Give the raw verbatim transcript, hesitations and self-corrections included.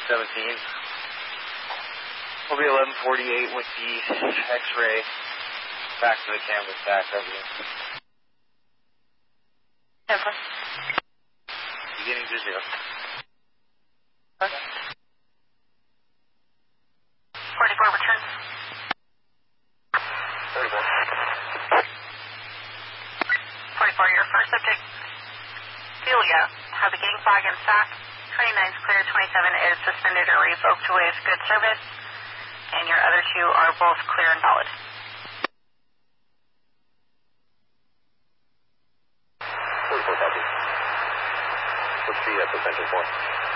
seventeen. We'll be eleven forty-eight with the X-ray back to the canvas back of you. Denver. Beginning to zero. Okay. forty-four return. thirty-four. forty-four, your first subject, Celia, has a gang flag in S A C. twenty-nine is clear, twenty-seven is suspended or revoked with good service, and your other two are both clear and valid. forty-four copy. What's the uh, potential for?